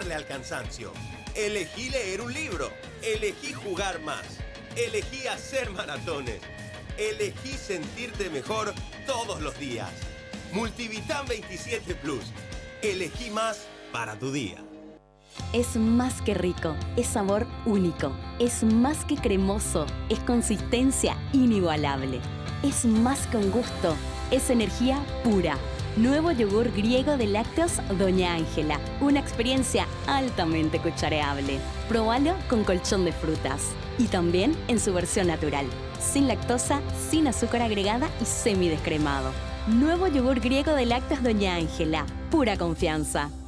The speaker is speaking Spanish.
ganarle al cansancio. Elegí leer un libro. Elegí jugar más. Elegí hacer maratones. Elegí sentirte mejor todos los días. Multivitam 27 Plus. Elegí más para tu día. Es más que rico, es sabor único, es más que cremoso, es consistencia inigualable. Es más que un gusto, es energía pura. Nuevo yogur griego de lácteos Doña Ángela. Una experiencia altamente cuchareable. Probalo con colchón de frutas. Y también en su versión natural. Sin lactosa, sin azúcar agregada y semidescremado. Nuevo yogur griego de lácteos Doña Ángela. Pura confianza.